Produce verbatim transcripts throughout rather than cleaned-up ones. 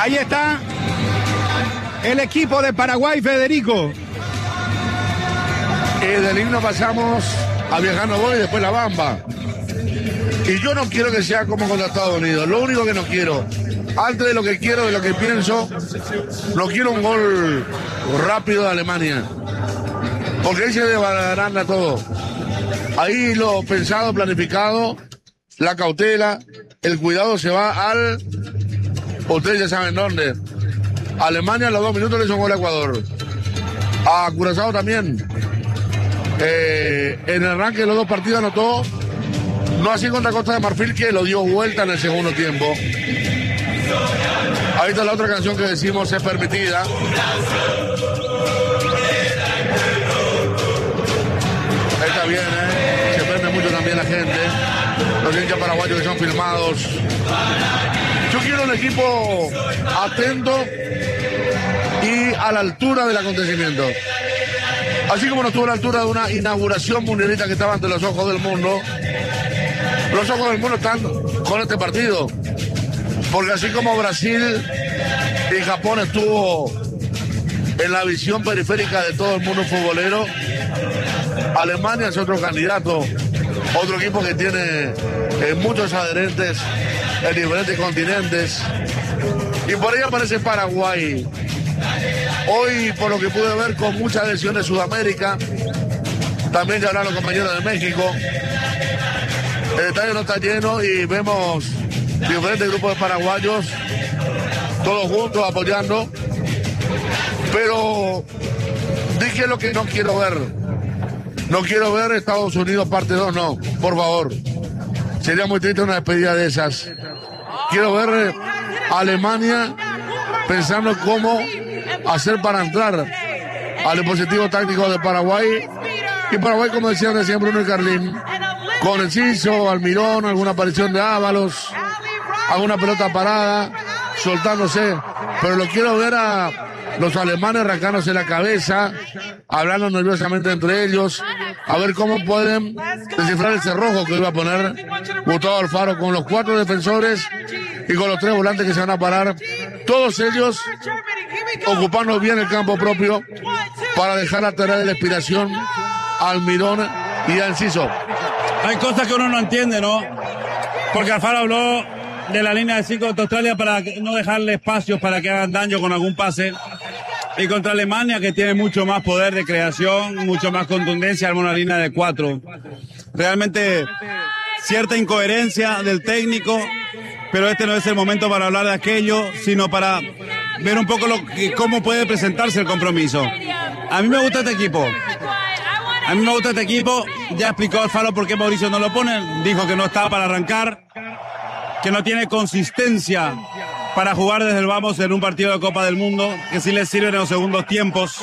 Ahí está el equipo de Paraguay, Federico. Y del himno pasamos a Viajando Voy y después La Bamba. Y yo no quiero que sea como contra Estados Unidos. Lo único que no quiero, antes de lo que quiero, de lo que pienso, no quiero un gol rápido de Alemania. Porque ahí se desbarata todo. Ahí lo pensado, planificado, la cautela, el cuidado se va al... Ustedes ya saben dónde. Alemania a los dos minutos le hizo un gol a Ecuador. A Curazao también. Eh, en el arranque de los dos partidos anotó, no así contra Costa de Marfil, que lo dio vuelta en el segundo tiempo. Ahí está la otra canción que decimos es permitida. Está bien, ¿eh? Se prende mucho también la gente. Los hinchas paraguayos que son filmados. Yo quiero un equipo atento y a la altura del acontecimiento. Así como no estuvo a la altura de una inauguración mundialista que estaba ante los ojos del mundo, los ojos del mundo están con este partido. Porque así como Brasil y Japón estuvo en la visión periférica de todo el mundo futbolero, Alemania es otro candidato, otro equipo que tiene eh, muchos adherentes en diferentes continentes. Y por ahí aparece Paraguay. Hoy, por lo que pude ver, con mucha adhesión de Sudamérica. También ya hablan los compañeros de México. El estadio no está lleno y vemos diferentes grupos de paraguayos, todos juntos apoyando. Pero dije lo que no quiero ver. No quiero ver Estados Unidos parte dos, no, por favor. Sería muy triste una despedida de esas. Quiero ver Alemania pensando cómo hacer para entrar al dispositivo táctico de Paraguay. Y Paraguay, como decían recién Bruno y Carlín, con Enciso, Almirón, alguna aparición de Ábalos, alguna pelota parada, soltándose. Pero lo quiero ver a los alemanes arrancándose la cabeza, hablando nerviosamente entre ellos, a ver cómo pueden descifrar el cerrojo que iba a poner Gustavo Alfaro con los cuatro defensores y con los tres volantes que se van a parar, todos ellos ocupando bien el campo propio para dejar la tarea de la inspiración a Almirón y a Enciso. Hay cosas que uno no entiende, ¿no? Porque Alfaro habló de la línea de cinco de Australia para no dejarle espacios para que hagan daño con algún pase. Y contra Alemania, que tiene mucho más poder de creación, mucho más contundencia, arma una línea de cuatro. Realmente cierta incoherencia del técnico, pero este no es el momento para hablar de aquello, sino para ver un poco lo que, cómo puede presentarse el compromiso. A mí me gusta este equipo. A mí me gusta este equipo. Ya explicó Alfaro por qué Mauricio no lo pone. Dijo que no está para arrancar, que no tiene consistencia para jugar desde el vamos en un partido de Copa del Mundo, que sí le sirven en los segundos tiempos.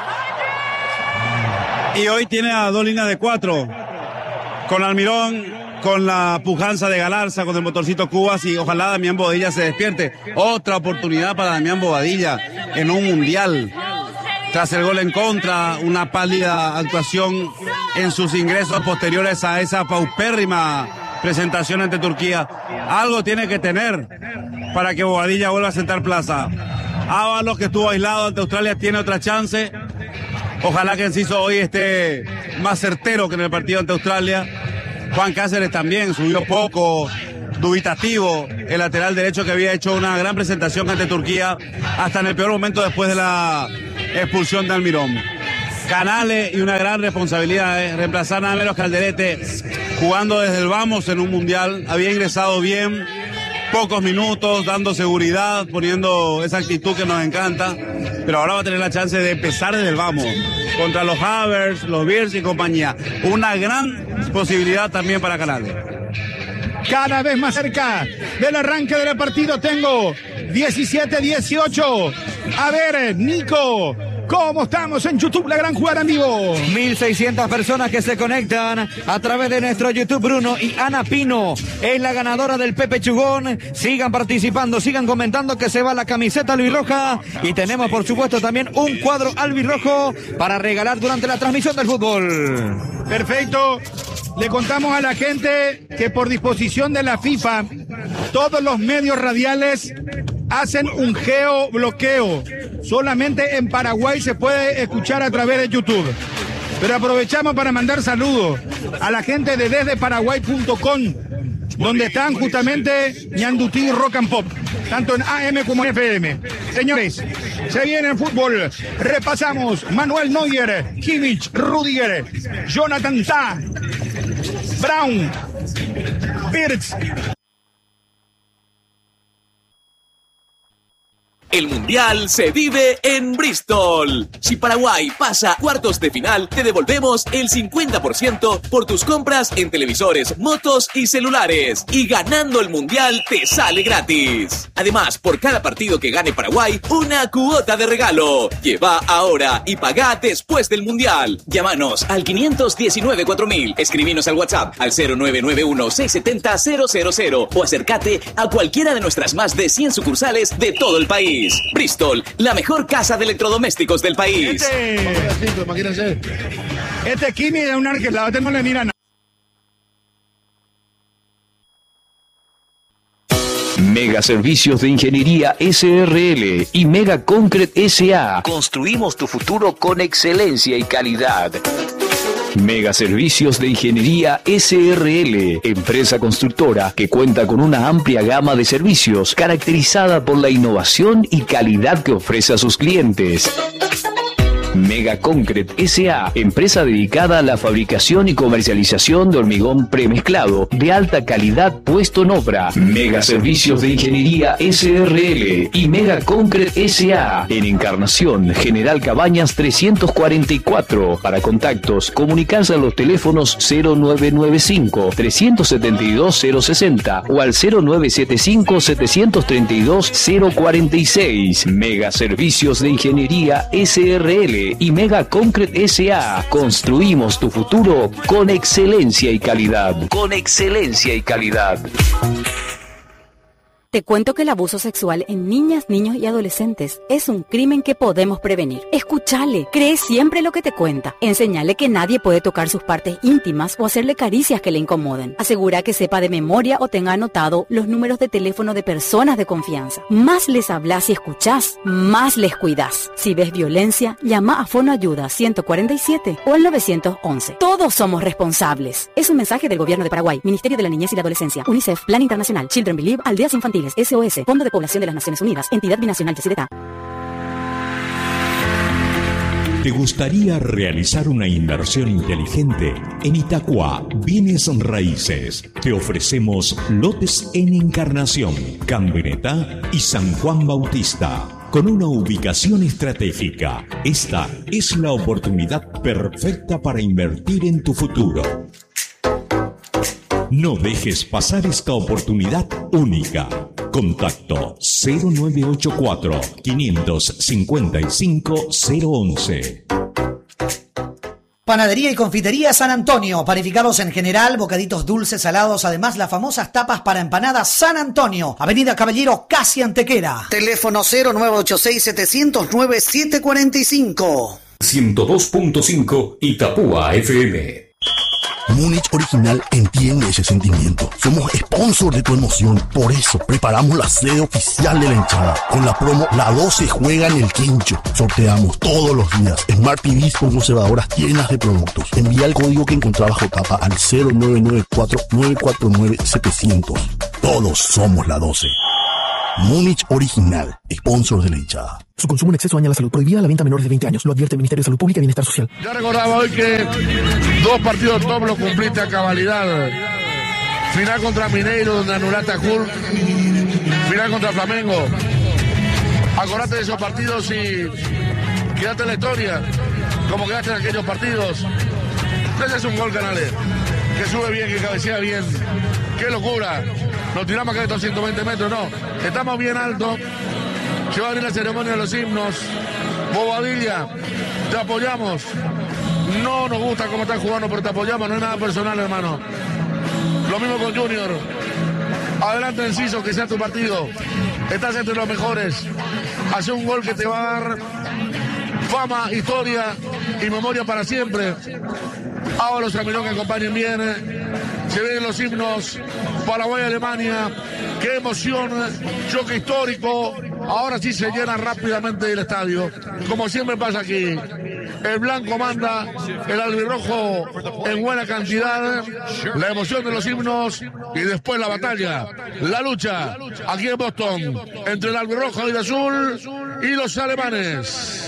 Y hoy tiene a dos líneas de cuatro, con Almirón, con la pujanza de Galarza, con el motorcito Cubas, y ojalá Damián Bobadilla se despierte. Otra oportunidad para Damián Bobadilla en un mundial. Tras el gol en contra, una pálida actuación en sus ingresos posteriores a esa paupérrima presentación ante Turquía. Algo tiene que tener para que Bobadilla vuelva a sentar plaza. Ábalos, que estuvo aislado ante Australia, tiene otra chance. Ojalá que Enciso hoy esté más certero que en el partido ante Australia. Juan Cáceres también subió poco, dubitativo, el lateral derecho que había hecho una gran presentación ante Turquía, hasta en el peor momento después de la expulsión de Almirón. Canales y una gran responsabilidad, ¿eh? Reemplazar nada menos que Alderete, jugando desde el vamos en un mundial, había ingresado bien, pocos minutos, dando seguridad, poniendo esa actitud que nos encanta, pero ahora va a tener la chance de empezar desde el vamos, contra los Havers, los Beers y compañía. Una gran posibilidad también para Canales. Cada vez más cerca del arranque del partido, tengo diecisiete dieciocho. A ver, Nico, ¿cómo estamos en YouTube, La Gran Jugada en vivo? mil seiscientas personas que se conectan a través de nuestro YouTube. Bruno y Ana Pino es la ganadora del Pepe Chugón. Sigan participando, sigan comentando, que se va la camiseta albirroja. Y tenemos, por supuesto, también un cuadro albirrojo para regalar durante la transmisión del fútbol. Perfecto. Le contamos a la gente que por disposición de la FIFA, todos los medios radiales hacen un geobloqueo. Solamente en Paraguay se puede escuchar a través de YouTube. Pero aprovechamos para mandar saludos a la gente de desde paraguay punto com, donde están justamente Ñandutí Rock and Pop, tanto en A M como en F M. Señores, se viene el fútbol. Repasamos: Manuel Neuer, Kimmich, Rudiger, Jonathan Tah, Brown, Wirtz. El Mundial se vive en Bristol. Si Paraguay pasa a cuartos de final, te devolvemos el cincuenta por ciento por tus compras en televisores, motos y celulares. Y ganando el Mundial te sale gratis. Además, por cada partido que gane Paraguay, una cuota de regalo. Lleva ahora y paga después del Mundial. Llámanos al quinientos diecinueve cuatro mil. Escribinos al WhatsApp al cero nueve nueve uno seis siete cero cero cero cero o acércate a cualquiera de nuestras más de cien sucursales de todo el país. Bristol, la mejor casa de electrodomésticos del país. Este, imagínense. Este Kimi es un ángel, la otra no le mira nada. Mega Servicios de Ingeniería S R L y Mega Concrete S A. Construimos tu futuro con excelencia y calidad. Mega Servicios de Ingeniería S R L, empresa constructora que cuenta con una amplia gama de servicios caracterizada por la innovación y calidad que ofrece a sus clientes. Mega Concrete S A, empresa dedicada a la fabricación y comercialización de hormigón premezclado de alta calidad puesto en obra. Mega Servicios de Ingeniería S R L y Mega Concrete S A en Encarnación, General Cabañas trescientos cuarenta y cuatro. Para contactos, comunicarse a los teléfonos cero nueve nueve cinco, tres siete dos, cero seis cero o al cero nueve siete cinco, siete tres dos, cero cuatro seis. Mega Servicios de Ingeniería S R L y Mega Concrete S A. Construimos tu futuro con excelencia y calidad. Con excelencia y calidad. Te cuento que el abuso sexual en niñas, niños y adolescentes es un crimen que podemos prevenir. Escúchale, cree siempre lo que te cuenta. Enseñale que nadie puede tocar sus partes íntimas o hacerle caricias que le incomoden. Asegura que sepa de memoria o tenga anotado los números de teléfono de personas de confianza. Más les hablas y escuchás, más les cuidás. Si ves violencia, llama a Fono Ayuda ciento cuarenta y siete o al nueve once. Todos somos responsables. Es un mensaje del Gobierno de Paraguay, Ministerio de la Niñez y la Adolescencia, UNICEF, Plan Internacional, Children Believe, Aldeas Infantiles, S O S, Fondo de Población de las Naciones Unidas, Entidad Binacional de Cedeta. ¿Te gustaría realizar una inversión inteligente? En Itacua, Bienes Raíces. Te ofrecemos lotes en Encarnación, Cambreta y San Juan Bautista. Con una ubicación estratégica, esta es la oportunidad perfecta para invertir en tu futuro. No dejes pasar esta oportunidad única. Contacto cero nueve ocho cuatro, cinco cinco cinco, cero once. Panadería y confitería San Antonio, panificados en general, bocaditos dulces, salados, además las famosas tapas para empanadas San Antonio, Avenida Caballero, casi Antequera. Teléfono cero nueve ocho seis, siete cero nueve, siete cuatro cinco. ciento dos punto cinco Itapúa F M. Múnich Original entiende ese sentimiento. Somos sponsor de tu emoción. Por eso preparamos la sede oficial de la hinchada. Con la promo La doce juega en el quincho. Sorteamos todos los días Smart T Vs con conservadoras llenas de productos. Envía el código que encontrás bajo tapa al cero nueve nueve cuatro, nueve cuatro nueve, siete cero cero. Todos somos la doce. Múnich Original, sponsor de la hinchada. Su consumo en exceso daña la salud. Prohibida la venta a menores de veinte años. Lo advierte el Ministerio de Salud Pública y Bienestar Social. Ya recordaba hoy que dos partidos top lo cumpliste a cabalidad. Final contra Mineiro, donde anulaste a Hulk. Final contra Flamengo. Acordate de esos partidos y quédate en la historia, como quedaste en aquellos partidos. Ese es un gol, Canales, que sube bien, que cabecea bien. ¡Qué locura! Nos tiramos acá de doscientos veinte metros, no. Estamos bien alto. Se va a abrir la ceremonia de los himnos. Bobadilla, te apoyamos. No nos gusta cómo estás jugando, pero te apoyamos. No es nada personal, hermano. Lo mismo con Junior. Adelante, Enciso, que sea tu partido. Estás entre los mejores. Hace un gol que te va a dar fama, historia y memoria para siempre. Ahora los caminos que acompañen bien. Se ven los himnos. Paraguay, Alemania. qué emoción, choque histórico. Ahora sí se llena rápidamente el estadio, como siempre pasa aquí. El blanco manda, el albirrojo en buena cantidad, la emoción de los himnos y después la batalla, la lucha aquí en Boston entre el albirrojo y el azul y los alemanes.